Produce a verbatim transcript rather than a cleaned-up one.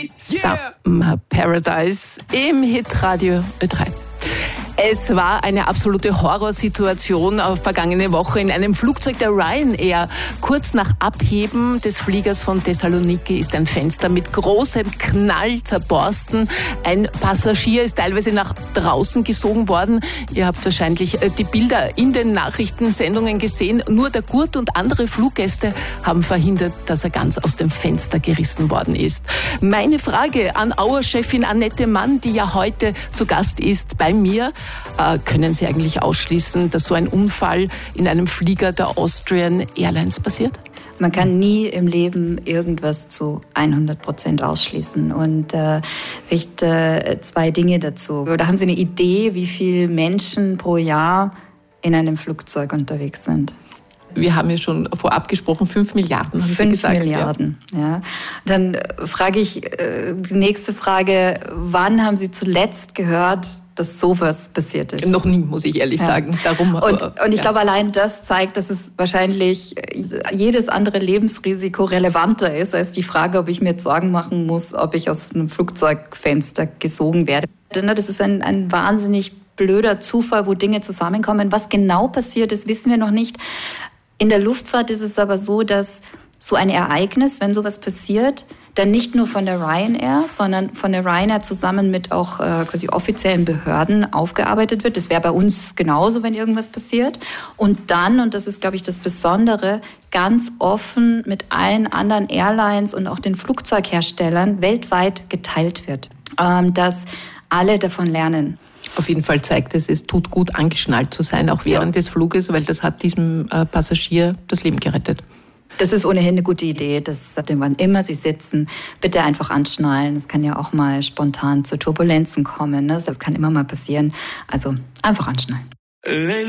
Summer Paradise im Hitradio Ö drei. Es war eine absolute Horrorsituation vergangene Woche in einem Flugzeug der Ryanair. Kurz nach Abheben des Fliegers von Thessaloniki ist ein Fenster mit großem Knall zerborsten. Ein Passagier ist teilweise nach draußen gesogen worden. Ihr habt wahrscheinlich die Bilder in den Nachrichtensendungen gesehen. Nur der Gurt und andere Fluggäste haben verhindert, dass er ganz aus dem Fenster gerissen worden ist. Meine Frage an Auer-Chefin Annette Mann, die ja heute zu Gast ist bei mir. Äh, können Sie eigentlich ausschließen, dass so ein Unfall in einem Flieger der Austrian Airlines passiert? Man kann nie im Leben irgendwas zu hundert Prozent ausschließen. Und äh, vielleicht äh, zwei Dinge dazu. Oder haben Sie eine Idee, wie viele Menschen pro Jahr in einem Flugzeug unterwegs sind? Wir haben ja schon vorab gesprochen, fünf Milliarden. Fünf Milliarden, ja. ja. Dann frage ich äh, die nächste Frage, wann haben Sie zuletzt gehört, dass sowas passiert ist? Noch nie, muss ich ehrlich ja. sagen. Darum, und, aber, und ich ja. glaube, allein das zeigt, dass es wahrscheinlich jedes andere Lebensrisiko relevanter ist, als die Frage, ob ich mir jetzt Sorgen machen muss, ob ich aus einem Flugzeugfenster gesogen werde. Das ist ein, ein wahnsinnig blöder Zufall, wo Dinge zusammenkommen. Was genau passiert ist, wissen wir noch nicht. In der Luftfahrt ist es aber so, dass so ein Ereignis, wenn sowas passiert, dann nicht nur von der Ryanair, sondern von der Ryanair zusammen mit auch äh, quasi offiziellen Behörden aufgearbeitet wird. Das wäre bei uns genauso, wenn irgendwas passiert. Und dann, und das ist, glaube ich, das Besondere, ganz offen mit allen anderen Airlines und auch den Flugzeugherstellern weltweit geteilt wird, ähm, dass alle davon lernen. Auf jeden Fall zeigt es, es tut gut, angeschnallt zu sein, auch während ja. des Fluges, weil das hat diesem äh, Passagier das Leben gerettet. Das ist ohnehin eine gute Idee, dass wann immer Sie sitzen, bitte einfach anschnallen. Es kann ja auch mal spontan zu Turbulenzen kommen. Ne? Das kann immer mal passieren. Also einfach anschnallen.